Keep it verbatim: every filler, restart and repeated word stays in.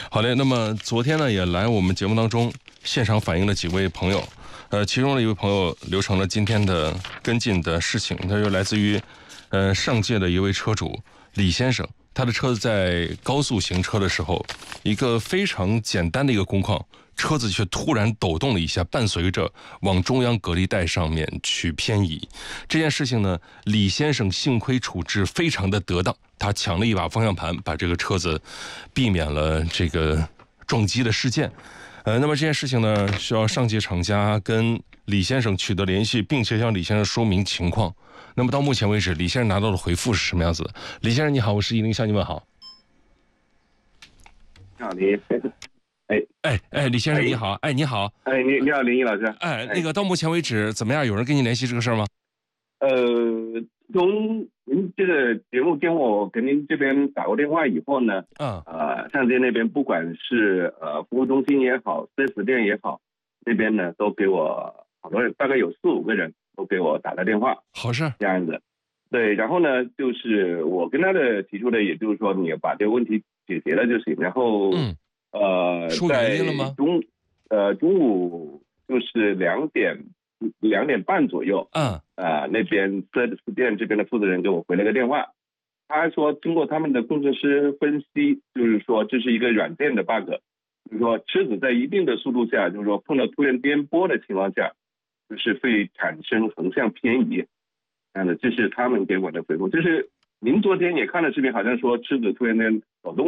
好嘞，那么昨天呢也来我们节目当中现场反映了几位朋友，呃，其中的一位朋友留成了今天的跟进的事情，他就来自于呃上届的一位车主李先生，他的车子在高速行车的时候，一个非常简单的一个工况，车子却突然抖动了一下，伴随着往中央隔离带上面去偏移。这件事情呢，李先生幸亏处置非常的得当，他抢了一把方向盘，把这个车子避免了这个撞击的事件。呃，那么这件事情呢，需要上届厂家跟李先生取得联系，并且向李先生说明情况。那么到目前为止，李先生拿到的回复是什么样子的？李先生你好，我是一零向你问好。 你好，你哎哎哎，李先生你好，哎你好， 哎你你好，林毅老师。 哎，那个到目前为止怎么样？有人跟你联系这个事儿吗？ 呃，从您这个节目跟我跟您这边打过电话以后呢， 嗯， 呃，上街那边不管是呃服务中心也好，四 S 店也好，那边呢都给我好多人，大概有四五个人都给我打了电话， 好事， 这样子。对，然后呢，就是我跟他的提出的，也就是说你把这个问题解决了就行。然后， 嗯， 呃， 说在原因了吗？ 中，呃，中午就是两点两点半左右， 嗯， 呃，那边四 S 店这边的负责人给我回了个电话，他说经过他们的工程师分析，就是说这是一个软件的 bug， 就是说车子在一定的速度下，就是说碰到突然颠簸的情况下，就是会产生横向偏移。这样的，这是他们给我的回复。就是您昨天也看了视频，好像说车子突然间抖动。